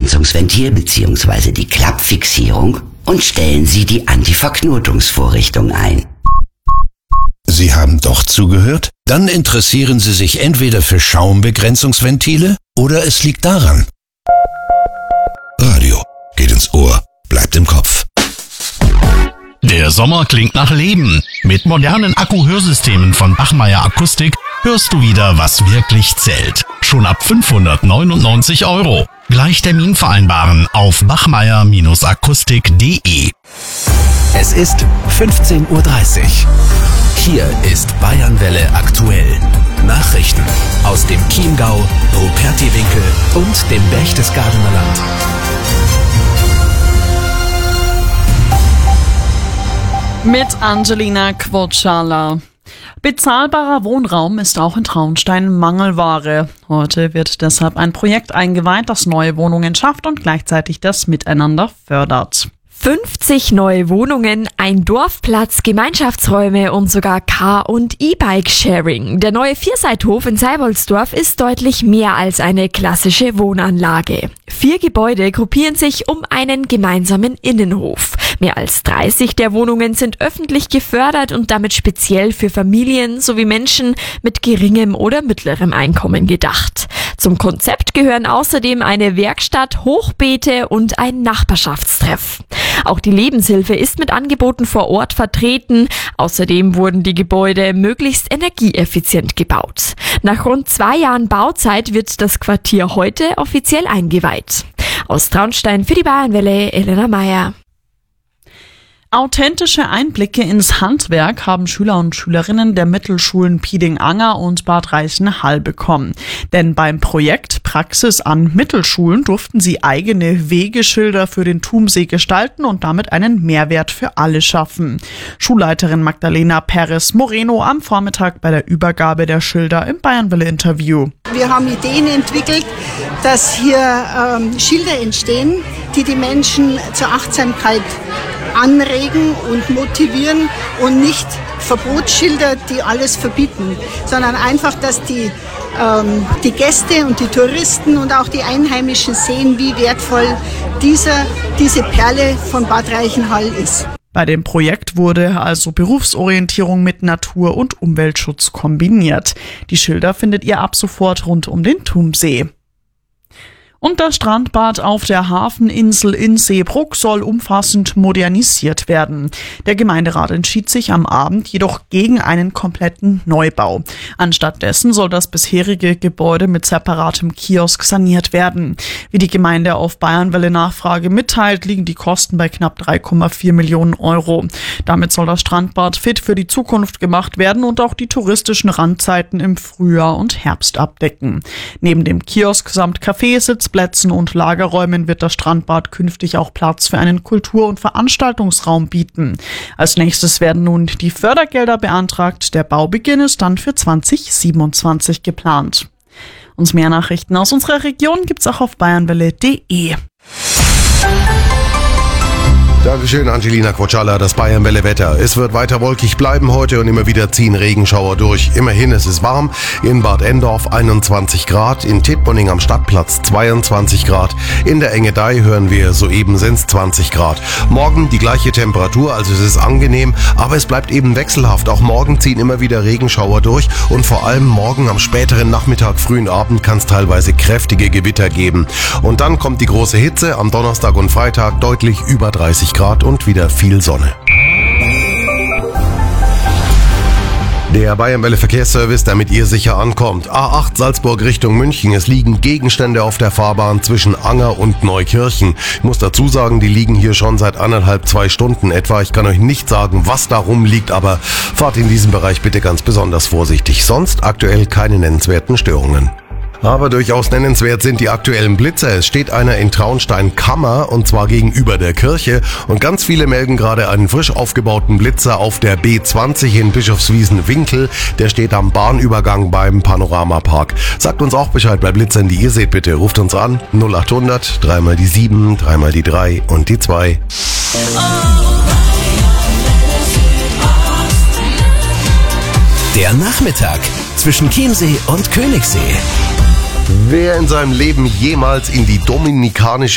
Begrenzungsventil bzw. die Klappfixierung und stellen Sie die Antiverknotungsvorrichtung ein. Sie haben doch zugehört? Dann interessieren Sie sich entweder für Schaumbegrenzungsventile oder es liegt daran. Radio geht ins Ohr, bleibt im Kopf. Der Sommer klingt nach Leben. Mit modernen Akku-Hörsystemen von Bachmeier Akustik hörst du wieder, was wirklich zählt. Schon ab 599 €. Gleich Termin vereinbaren auf bachmeier-akustik.de. Es ist 15:30 Uhr. Hier ist Bayernwelle aktuell. Nachrichten aus dem Chiemgau, Rupertiwinkel und dem Berchtesgadener Land. Mit Angelina Quotschala. Bezahlbarer Wohnraum ist auch in Traunstein Mangelware. Heute wird deshalb ein Projekt eingeweiht, das neue Wohnungen schafft und gleichzeitig das Miteinander fördert. 50 neue Wohnungen, ein Dorfplatz, Gemeinschaftsräume und sogar Car- und E-Bike-Sharing. Der neue Vierseithof in Seiboldsdorf ist deutlich mehr als eine klassische Wohnanlage. 4 Gebäude gruppieren sich um einen gemeinsamen Innenhof. Mehr als 30 der Wohnungen sind öffentlich gefördert und damit speziell für Familien sowie Menschen mit geringem oder mittlerem Einkommen gedacht. Zum Konzept gehören außerdem eine Werkstatt, Hochbeete und ein Nachbarschaftstreff. Auch die Lebenshilfe ist mit Angeboten vor Ort vertreten. Außerdem wurden die Gebäude möglichst energieeffizient gebaut. Nach rund 2 Jahren Bauzeit wird das Quartier heute offiziell eingeweiht. Aus Traunstein für die Bayernwelle, Elena Meyer. Authentische Einblicke ins Handwerk haben Schüler und Schülerinnen der Mittelschulen Pieding-Anger und Bad Reichenhall bekommen. Denn beim Projekt Praxis an Mittelschulen durften sie eigene Wegeschilder für den Thumsee gestalten und damit einen Mehrwert für alle schaffen. Schulleiterin Magdalena Perez Moreno am Vormittag bei der Übergabe der Schilder im Bayernwelle-Interview. Wir haben Ideen entwickelt, dass hier Schilder entstehen, die die Menschen zur Achtsamkeit anregen und motivieren und nicht Verbotsschilder, die alles verbieten, sondern einfach, dass die Gäste und die Touristen und auch die Einheimischen sehen, wie wertvoll diese Perle von Bad Reichenhall ist. Bei dem Projekt wurde also Berufsorientierung mit Natur- und Umweltschutz kombiniert. Die Schilder findet ihr ab sofort rund um den Thumsee. Und das Strandbad auf der Hafeninsel in Seebruck soll umfassend modernisiert werden. Der Gemeinderat entschied sich am Abend jedoch gegen einen kompletten Neubau. Anstattdessen soll das bisherige Gebäude mit separatem Kiosk saniert werden. Wie die Gemeinde auf Bayernwelle Nachfrage mitteilt, liegen die Kosten bei knapp 3,4 Millionen €. Damit soll das Strandbad fit für die Zukunft gemacht werden und auch die touristischen Randzeiten im Frühjahr und Herbst abdecken. Neben dem Kiosk samt Café, Sitzplätzen und Lagerräumen wird das Strandbad künftig auch Platz für einen Kultur- und Veranstaltungsraum bieten. Als nächstes werden nun die Fördergelder beantragt. Der Baubeginn ist dann für 2027 geplant. Und mehr Nachrichten aus unserer Region gibt's auch auf bayernwelle.de. Dankeschön, Angelina Quotschala, das Bayernwelle-Wetter. Es wird weiter wolkig bleiben heute und immer wieder ziehen Regenschauer durch. Immerhin ist es warm. In Bad Endorf 21 Grad, in Tittmoning am Stadtplatz 22 Grad. In der Engedei hören wir, soeben sind es 20 Grad. Morgen die gleiche Temperatur, also es ist angenehm, aber es bleibt eben wechselhaft. Auch morgen ziehen immer wieder Regenschauer durch und vor allem morgen am späteren Nachmittag, frühen Abend kann es teilweise kräftige Gewitter geben. Und dann kommt die große Hitze, am Donnerstag und Freitag deutlich über 30 Grad und wieder viel Sonne. Der Bayernwelle Verkehrsservice, damit ihr sicher ankommt. A8 Salzburg Richtung München. Es liegen Gegenstände auf der Fahrbahn zwischen Anger und Neukirchen. Ich muss dazu sagen, die liegen hier schon seit 1,5-2 Stunden etwa. Ich kann euch nicht sagen, was da rumliegt, aber fahrt in diesem Bereich bitte ganz besonders vorsichtig. Sonst aktuell keine nennenswerten Störungen. Aber durchaus nennenswert sind die aktuellen Blitzer. Es steht einer in Traunstein-Kammer und zwar gegenüber der Kirche und ganz viele melden gerade einen frisch aufgebauten Blitzer auf der B20 in Bischofswiesen-Winkel. Der steht am Bahnübergang beim Panoramapark. Sagt uns auch Bescheid bei Blitzern, die ihr seht, bitte. Ruft uns an 0800 3 mal die 7, 3 mal die 3 und die 2. Der Nachmittag zwischen Chiemsee und Königssee. Wer in seinem Leben jemals in die Dominikanische